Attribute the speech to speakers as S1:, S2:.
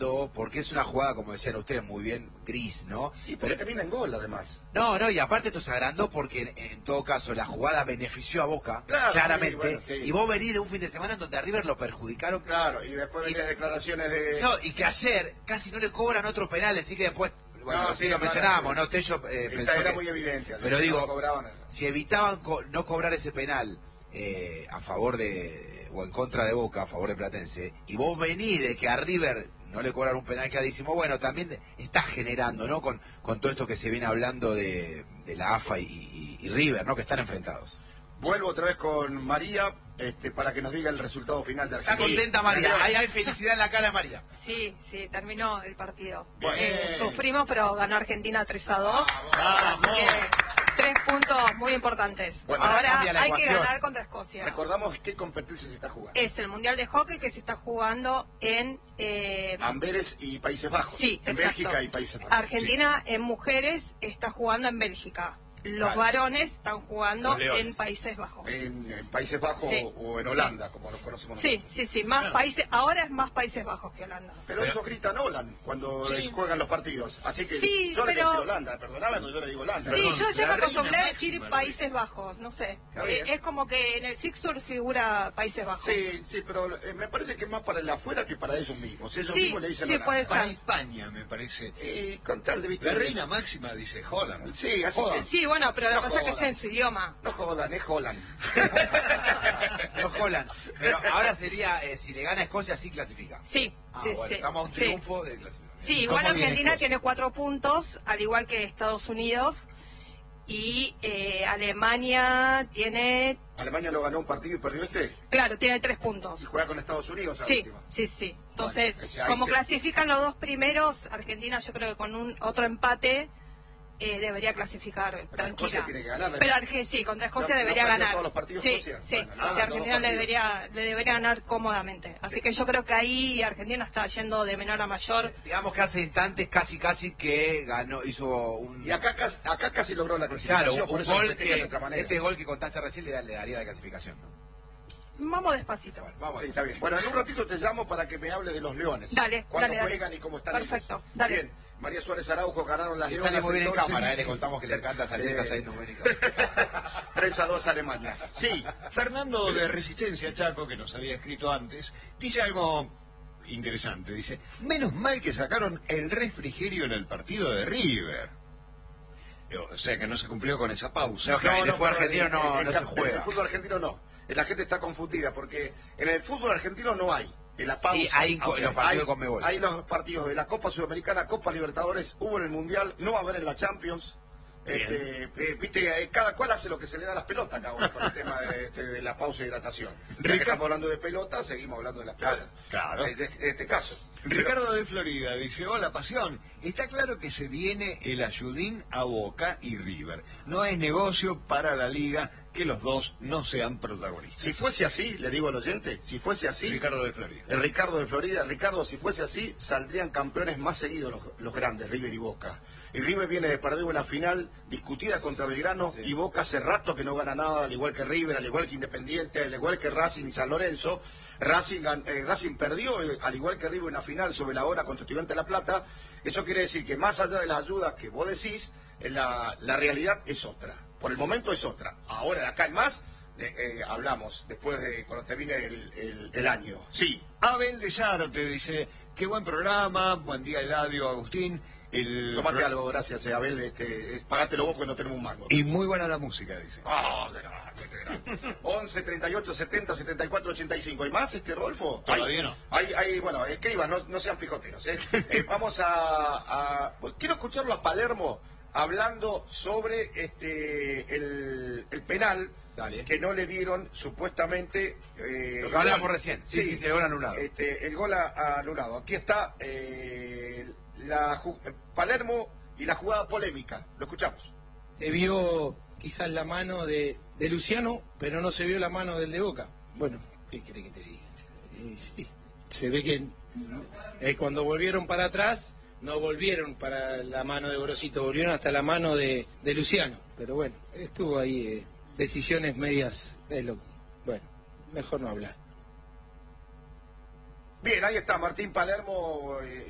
S1: ganando, porque es una jugada, como decían ustedes muy bien, gris, ¿no?
S2: Y porque termina en gol, además.
S1: No, y aparte esto se agrandó porque en todo caso la jugada benefició a Boca,
S2: claro,
S1: claramente,
S2: sí, bueno, sí.
S1: Y vos venís de un fin de semana en donde a River lo perjudicaron.
S2: Claro, y después venían declaraciones de...
S1: No, y que ayer casi no le cobran otro penal, así que después, bueno,
S2: No,
S1: sí
S2: sí,
S1: lo mencionábamos,
S2: sí.
S1: ¿no? Tello pensó
S2: era
S1: que...
S2: muy evidente.
S1: Pero digo,
S2: no cobraban
S1: si evitaban no cobrar ese penal a favor de, o en contra de Boca, a favor de Platense, y vos venís de que a River no le cobraron un penal clarísimo, bueno, también está generando, ¿no? Con todo esto que se viene hablando de la AFA y River, ¿no? Que están enfrentados.
S2: Vuelvo otra vez con María, para que nos diga el resultado final de
S1: Está
S2: Argentina.
S1: contenta María, ahí hay felicidad en la cara de María.
S3: Sí, terminó el partido.
S2: Bueno.
S3: Sufrimos, pero ganó Argentina 3-2. Así que 3 puntos muy importantes.
S2: Bueno,
S3: ahora
S1: cambia la
S3: hay que
S1: ecuación.
S3: ganar contra Escocia.
S2: Recordamos qué competencia se está jugando.
S3: Es el Mundial de Hockey que se está jugando en...
S2: Amberes y Países Bajos.
S3: Sí,
S2: en
S3: exacto.
S2: Bélgica y Países Bajos.
S3: Argentina en mujeres está jugando en Bélgica. Los varones están jugando en Países Bajos.
S2: En Países Bajos
S3: Sí.
S2: o en Holanda, como los conocemos
S3: Sí,
S2: nosotros.
S3: más países. Ahora es más Países Bajos que Holanda.
S2: Pero eso gritan Holland cuando juegan los partidos. Así que
S3: Sí,
S2: yo le voy a
S3: pero-
S2: decir Holanda, perdóname, pero yo le digo Holanda.
S3: Sí,
S4: Perdón,
S3: yo ya
S4: la
S3: me acostumbré a
S4: reina
S3: decir
S4: máxima,
S3: Países Bajos, no sé.
S2: Está bien.
S3: Es como que en el fixture figura Países Bajos.
S2: Sí, pero me parece que es más para el afuera que para ellos mismos. Ellos
S3: Sí,
S2: mismos le dicen
S3: sí,
S2: Holanda.
S3: puede
S4: Para
S3: ser.
S4: España, me parece.
S2: Y con tal de viste.
S4: La reina máxima dice Holland.
S2: Sí, así que
S3: Sí, bueno, pero lo
S2: No
S3: que pasa es que es
S2: jodan.
S3: en su idioma.
S2: no jodan, es Holland.
S1: No Holland. Pero ahora sería, si le gana a Escocia, sí clasifica.
S3: Sí, sí,
S1: Bueno,
S3: sí.
S1: estamos a un
S3: Sí.
S1: triunfo de clasificación.
S3: Sí, igual
S4: ¿Cómo viene
S3: Argentina
S4: Escocia?
S3: tiene 4 puntos, al igual que Estados Unidos. Y Alemania tiene...
S2: Alemania lo ganó un partido y perdió
S3: Claro, tiene 3
S2: y
S3: puntos.
S2: juega con Estados Unidos a la
S3: Sí,
S2: última.
S3: sí. Entonces,
S2: Bueno, ahí
S3: como
S2: se-
S3: clasifican los dos primeros, Argentina yo creo que con otro empate debería clasificar
S2: Pero
S3: tranquila.
S2: Escocia tiene que ganar.
S3: Pero sí, contra Escocia
S2: ¿No
S3: debería
S2: perdió
S3: ganar.
S2: todos los partidos
S3: Sí,
S2: Escocia?
S3: sí,
S2: Bueno,
S3: sí,
S2: nada,
S3: sí,
S2: todos
S3: Argentina
S2: los
S3: le debería ganar cómodamente. Así que yo creo que ahí Argentina está yendo de menor a mayor.
S1: Digamos que hace instantes casi que ganó, hizo un...
S2: Y acá casi logró la
S1: Claro,
S2: clasificación, por
S1: un
S2: eso lo
S1: gol
S2: festeja de
S1: que,
S2: otra manera.
S1: este gol que contaste recién le daría la clasificación, ¿no?
S3: Vamos despacito.
S1: Vamos.
S2: Sí, está bien. Bueno, en un ratito te llamo para que me hables de los Leones.
S3: Dale,
S2: Cuándo
S3: dale.
S2: juegan y cómo están
S3: Perfecto,
S2: ellos.
S3: dale.
S2: Bien, María Suárez Araujo ganaron las
S1: Le
S2: Leonas.
S1: sale muy bien en
S2: entonces.
S1: cámara, le contamos que le encanta salir, está saliendo muy bien en cámara.
S2: 3-2 Alemania. Sí,
S4: Fernando de Resistencia Chaco, que nos había escrito antes, dice algo interesante. Dice, menos mal que sacaron el refrigerio en el partido de River. O sea que no se cumplió con esa pausa.
S1: No, que en el fútbol
S2: pero
S1: argentino no se
S2: En
S1: juega.
S2: el fútbol argentino no. La gente está confundida porque en el fútbol argentino no hay. En la pausa.
S1: Sí, hay
S2: Ok,
S1: los partidos de Conmebol.
S2: Hay los partidos de la Copa Sudamericana, Copa Libertadores, hubo en el Mundial, no va a haber en la Champions. Viste, cada cual hace lo que se le da a las pelotas acá ahora con el tema de la pausa de hidratación. Ya que estamos hablando de pelota, seguimos hablando de las pelotas.
S4: Claro.
S2: En este caso.
S4: Ricardo de Florida dice, hola Pasión, está claro que se viene el ayudín a Boca y River. No es negocio para la liga que los dos no sean protagonistas.
S2: Si fuese así, le digo al oyente, si fuese así,
S4: Ricardo de Florida.
S2: Ricardo de Florida, Ricardo, si fuese así, saldrían campeones más seguidos los grandes, River y Boca. Y River viene de perder una final discutida contra Belgrano y Boca hace rato que no gana nada, al igual que River, al igual que Independiente, al igual que Racing y San Lorenzo. Racing perdió, al igual que River, una final sobre la hora contra Estudiantes de La Plata. Eso quiere decir que más allá de las ayudas que vos decís, la realidad es otra. Por el momento es otra. Ahora de acá en más, hablamos después de cuando termine el año. Sí.
S4: Abel de Zárate dice, qué buen programa, buen día Eladio, Agustín.
S2: Tomate algo, gracias, Abel. Pagátelo vos porque no tenemos un mango.
S4: Y muy buena la música, dice.
S2: Ah, de grande. 11 38 70 74 85. ¿Hay más, Rodolfo?
S4: Todavía no.
S2: Bueno, escriban, no sean pijoteros. Vamos quiero escucharlo a Palermo hablando sobre el penal.
S1: Dale.
S2: Que no le dieron supuestamente
S1: Lo que hablábamos recién. Sí, el gol anulado.
S2: El gol anulado. Aquí está Palermo y la jugada polémica. Lo escuchamos.
S5: Se vio quizás la mano de Luciano, pero no se vio la mano del de Boca. Bueno, ¿qué quiere que te diga? Sí, se ve que cuando volvieron para atrás, no volvieron para la mano de Gorosito, volvieron hasta la mano de Luciano. Pero bueno, estuvo ahí decisiones medias. Bueno, mejor no hablar.
S2: Bien, ahí está Martín Palermo